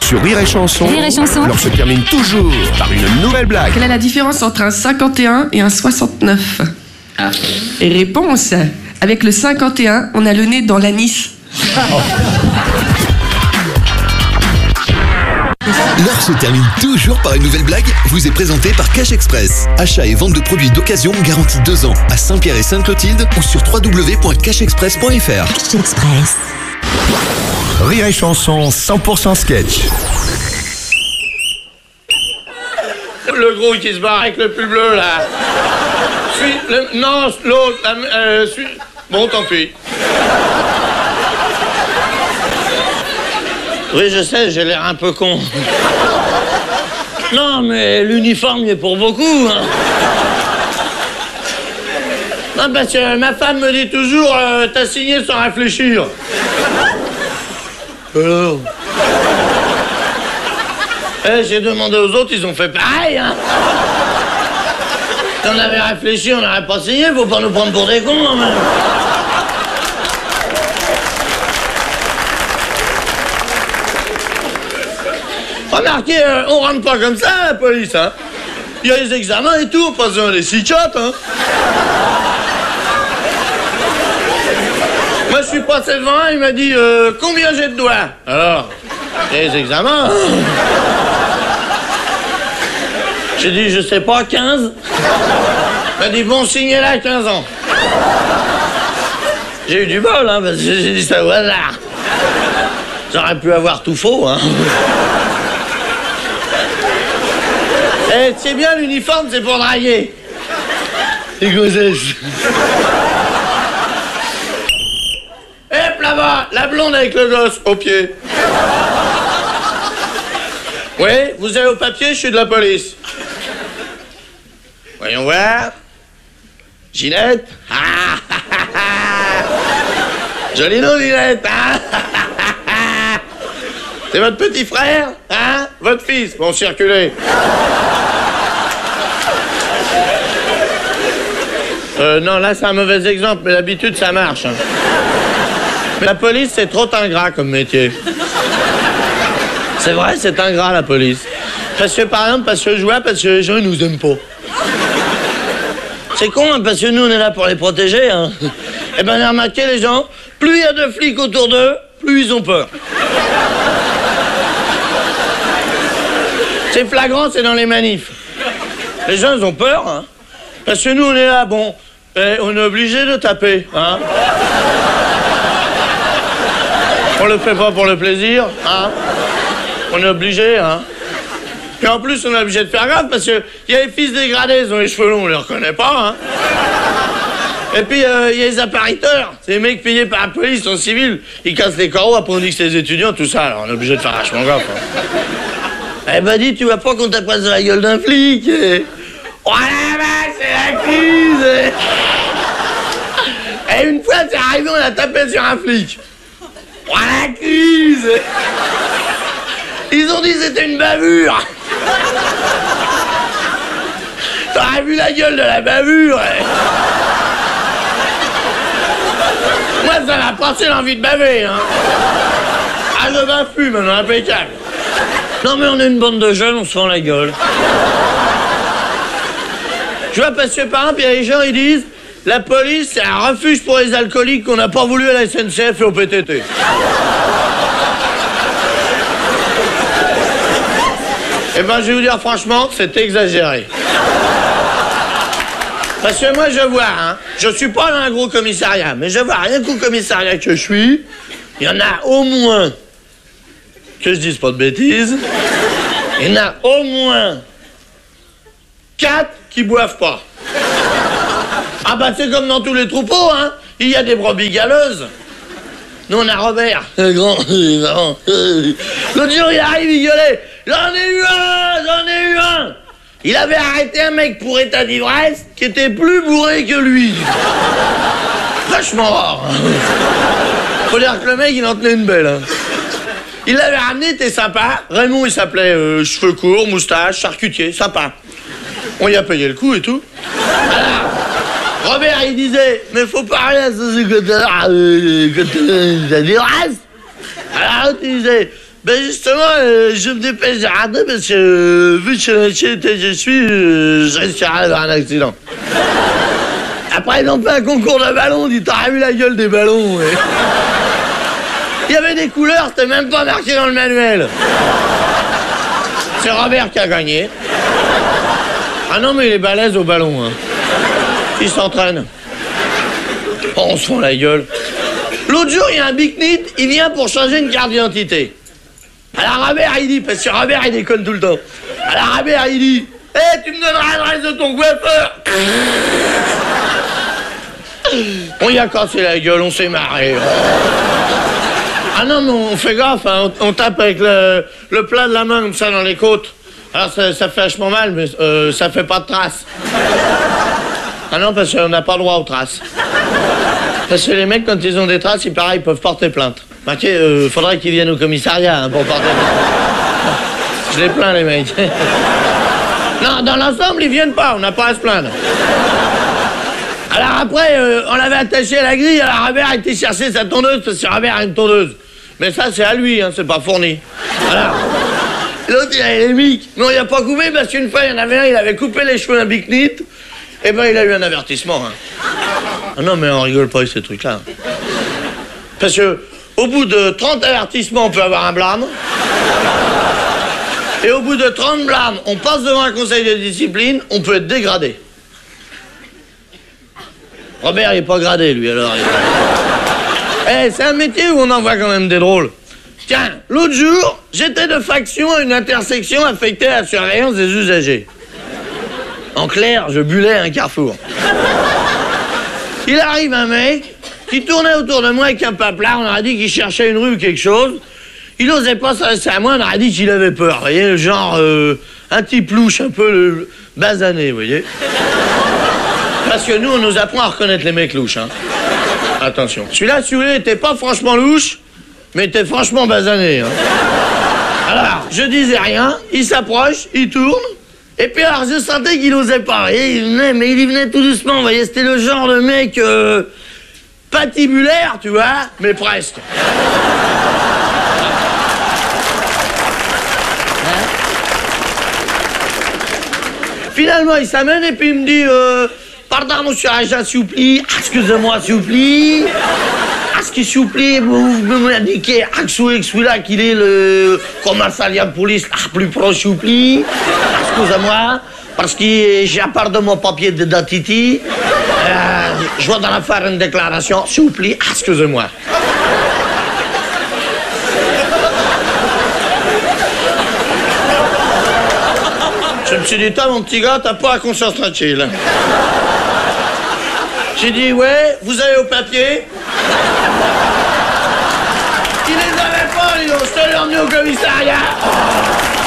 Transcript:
Sur Rire et Chanson, Rire et Chanson. l'heure se termine toujours par une nouvelle blague. Quelle est la différence entre un 51 et un 69 ? Et réponse, avec le 51, on a le nez dans l'anis. L'heure se termine toujours par une nouvelle blague, vous est présentée par Cash Express. Achat et vente de produits d'occasion garantis 2 ans à Saint-Pierre et Sainte-Clotilde ou sur www.cashexpress.fr. Cash Express. Rire et Chanson 100% sketch. Le gros qui se barre avec le pull bleu, là. Non, l'autre, bon, tant pis. Oui, je sais, j'ai l'air un peu con. Non, mais l'uniforme, il est pour beaucoup, hein. Non, parce que ma femme me dit toujours, t'as signé sans réfléchir. Alors j'ai demandé aux autres, ils ont fait pareil, hein. Si on avait réfléchi, on n'aurait pas signé, faut pas nous prendre pour des cons, même. Remarquez, on rentre pas comme ça, la police, hein. Il y a les examens et tout, on passe devant les psychiatres, hein. Moi, je suis passé devant un, il m'a dit, combien j'ai de doigts? Alors, il y a les examens. J'ai dit, je sais pas, 15. Il m'a dit, bon, signez là, 15 ans. J'ai eu du bol, hein, parce que j'ai dit ça au hasard. J'aurais pu avoir tout faux, hein. Eh, c'est bien, l'uniforme, c'est pour draguer. Les grossesses. Hop, là-bas, la blonde avec le gosse, au pied. Oui, vous avez au papier, je suis de la police. Voyons voir. Ginette. Joli nom, Ginette. C'est votre petit frère, hein? Votre fils. Bon, circulez. Non, là, c'est un mauvais exemple, mais d'habitude, ça marche. Hein. Mais la police, c'est trop ingrat comme métier. C'est vrai, c'est ingrat, la police. Parce que, par exemple, parce que les gens, ils nous aiment pas. C'est con, hein, parce que nous, on est là pour les protéger, hein. Eh ben, remarquez, les gens, plus il y a de flics autour d'eux, plus ils ont peur. C'est flagrant, c'est dans les manifs. Les gens, ils ont peur, hein. Parce que nous, on est là, bon, on est obligé de taper, hein. On le fait pas pour le plaisir, hein. On est obligé, hein. Puis en plus, on est obligé de faire gaffe parce que y a les fils dégradés, ils ont les cheveux longs, on les reconnaît pas, hein. Et puis, y a les appariteurs. C'est les mecs payés par la police, en civil. Ils cassent les carreaux, après on dit que c'est les étudiants, tout ça. Alors on est obligé de faire vachement gaffe, hein. Eh ben dis, tu vois pas qu'on t'a passé la gueule d'un flic. Oh la vache, c'est la crise. Et une fois, c'est arrivé, on a tapé sur un flic. Oh la crise. Ils ont dit que c'était une bavure. T'aurais vu la gueule de la bavure. Moi, ça m'a passé l'envie de baver, hein. Ah, je bave plus, maintenant, impeccable. Non, mais on est une bande de jeunes, on se fend la gueule. Tu vois, parce que, par exemple, il y a les gens, ils disent la police, c'est un refuge pour les alcooliques qu'on n'a pas voulu à la SNCF et au PTT. Eh ben, je vais vous dire franchement, c'est exagéré. Parce que moi, je vois, hein, je suis pas dans un gros commissariat, mais je vois rien qu'au commissariat que je suis, il y en a au moins, que je dise pas de bêtises, il y en a au moins 4 qui boivent pas. Ah bah, c'est comme dans tous les troupeaux, hein, il y a des brebis galeuses. Nous, on a Robert, le grand, l'autre jour, il arrive, il gueulait. J'en ai eu un. Il avait arrêté un mec pour état d'ivresse qui était plus bourré que lui. Vachement rare. Faut dire que le mec, il en tenait une belle. Hein. Il l'avait ramené, t'es sympa. Raymond, il s'appelait cheveux courts, moustache, charcutier, sympa. On y a payé le coup et tout. Alors, Robert, il disait, mais faut parler à ce secrétaire de l'ivresse. Alors l'autre, il disait, Ben justement, je me dépêche de rentrer parce que vu que je suis, je risquerais d'avoir un accident. Après, ils ont fait un concours de ballons, dit t'aurais vu la gueule des ballons. Ouais. Il y avait des couleurs, c'était même pas marqué dans le manuel. C'est Robert qui a gagné. Ah non, mais il est balèze au ballon. Hein. Il s'entraîne. Oh, on se fout la gueule. L'autre jour, il y a un big-nit, il vient pour changer une carte d'identité. Alors Robert, il dit, parce que Robert, il déconne tout le temps. Alors Robert, il dit, hey, tu me donneras l'adresse de ton coiffeur. On y a cassé la gueule, on s'est marré. Ah non, mais on fait gaffe, hein, on tape avec le plat de la main comme ça dans les côtes. Alors ça fait vachement mal, mais ça fait pas de traces. Ah non, parce qu'on n'a pas le droit aux traces. Parce que les mecs, quand ils ont des traces, il paraît, ils peuvent porter plainte. Marquez, faudrait qu'ils viennent au commissariat hein, pour porter plainte. Je les plains, les mecs. Non, dans l'ensemble, ils viennent pas, on n'a pas à se plaindre. Alors après, on l'avait attaché à la grille, alors Robert a été chercher sa tondeuse, parce que Robert a une tondeuse. Mais ça, c'est à lui, hein, c'est pas fourni. Alors, l'autre, il avait les mics. Non, il a pas coupé, parce qu'une fois, il y en avait un, il avait coupé les cheveux d'un big-nit, et ben, il a eu un avertissement. Hein. Ah non, mais on rigole pas avec ces trucs-là. Parce que, au bout de 30 avertissements, on peut avoir un blâme. Et au bout de 30 blâmes, on passe devant un conseil de discipline, on peut être dégradé. Robert, il est pas gradé, lui, alors. Eh, c'est un métier où on en voit quand même des drôles. Tiens, l'autre jour, j'étais de faction à une intersection affectée à la surveillance des usagers. En clair, je bullais un carrefour. Il arrive un mec qui tournait autour de moi avec un paplard, on aurait dit qu'il cherchait une rue ou quelque chose. Il n'osait pas s'adresser à moi, on aurait dit qu'il avait peur. Vous voyez, genre, un type louche, un peu basané, vous voyez. Parce que nous, on nous apprend à reconnaître les mecs louches, hein. Attention. Celui-là, si vous voulez, était pas franchement louche, mais était franchement basané, hein. Alors, je disais rien, il s'approche, il tourne, et puis alors, je sentais qu'il osait pas. Et il venait, mais il y venait tout doucement, vous voyez, c'était le genre de mec patibulaire, tu vois, mais presque. Finalement, il s'amène et puis il me dit pardon, monsieur agent, s'il vous plaît. Excusez-moi, s'il vous plaît. Est-ce que, s'il vous plaît, vous pouvez m'indiquer celui-là qu'il est le commissariat de police plus proche, s'il vous plaît. Excusez-moi, parce que j'ai à part de mon papier d'identité, je dois en faire une déclaration, s'il vous plaît. Excusez-moi. Je me suis dit, toi, mon petit gars, t'as pas la conscience tranquille. J'ai dit, ouais, vous avez au papier. Il les avait pas, dis donc, je te l'ai emmené au commissariat.